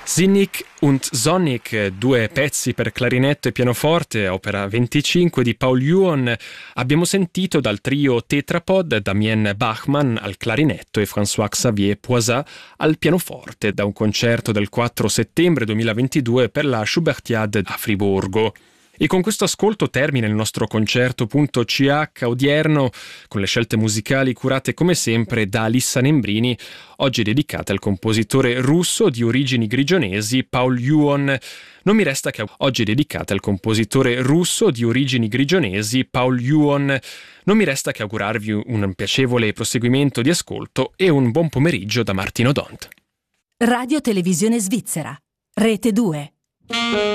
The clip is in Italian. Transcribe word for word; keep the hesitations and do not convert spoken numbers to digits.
Sinnig und Sonnig, due pezzi per clarinetto e pianoforte, opera venticinque di Paul Juon. Abbiamo sentito dal trio Tetrapod Damien Bachmann al clarinetto e François-Xavier Poisat al pianoforte, da un concerto del quattro settembre duemilaventidue per la Schubertiade a Friburgo. E con questo ascolto termina il nostro concerto.ch odierno, con le scelte musicali curate come sempre da Alissa Nembrini, oggi dedicate al compositore russo di origini grigionesi Paul Juon. Non mi resta che oggi dedicate al compositore russo di origini grigionesi Paul Juon. Non mi resta che augurarvi un piacevole proseguimento di ascolto e un buon pomeriggio da Martino Dont. Radio Televisione Svizzera, Rete due.